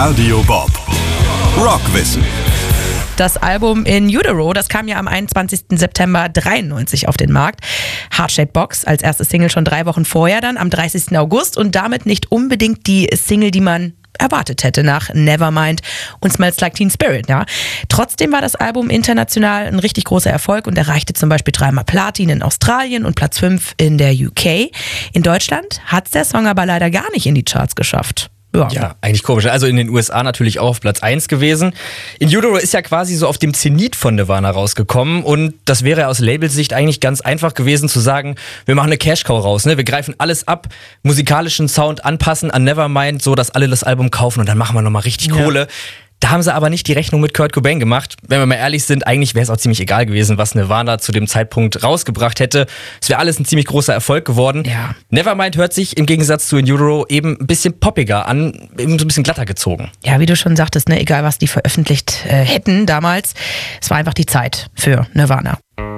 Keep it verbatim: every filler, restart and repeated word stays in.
Radio Bob. Rockwissen. Das Album In Utero, das kam ja am einundzwanzigsten September dreiundneunzig auf den Markt. Heart-Shaped Box als erste Single schon drei Wochen vorher, dann am dreißigsten August und damit nicht unbedingt die Single, die man erwartet hätte nach Nevermind und Smells Like Teen Spirit. Ja. Trotzdem war das Album international ein richtig großer Erfolg und erreichte zum Beispiel dreimal Platin in Australien und Platz fünf in der U K. In Deutschland hat es der Song aber leider gar nicht in die Charts geschafft. Ja. ja, eigentlich komisch. Also in den U S A natürlich auch auf Platz eins gewesen. In Utero ist ja quasi so auf dem Zenit von Nirvana rausgekommen und das wäre aus Labelsicht eigentlich ganz einfach gewesen zu sagen, wir machen eine Cash-Cow raus, ne? Wir greifen alles ab, musikalischen Sound anpassen an Nevermind, so dass alle das Album kaufen und dann machen wir nochmal richtig Ja. Kohle. Da haben sie aber nicht die Rechnung mit Kurt Cobain gemacht. Wenn wir mal ehrlich sind, eigentlich wäre es auch ziemlich egal gewesen, was Nirvana zu dem Zeitpunkt rausgebracht hätte. Es wäre alles ein ziemlich großer Erfolg geworden. Ja. Nevermind hört sich im Gegensatz zu In Utero eben ein bisschen poppiger an, eben so ein bisschen glatter gezogen. Ja, wie du schon sagtest, ne, egal was die veröffentlicht äh, hätten damals, es war einfach die Zeit für Nirvana.